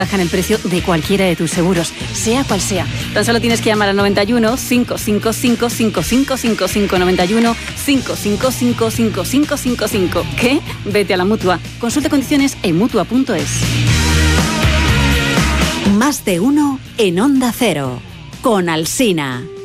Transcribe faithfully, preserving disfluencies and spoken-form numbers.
Bajan el precio de cualquiera de tus seguros, sea cual sea. Tan solo tienes que llamar al noventa y uno, cinco cinco cinco, cinco cinco cinco cinco, noventa y uno, cinco cinco cinco, cinco cinco cinco cinco. ¿Qué? Vete a la Mutua. Consulta condiciones en mutua punto es. Más de uno en Onda Cero, con Alsina.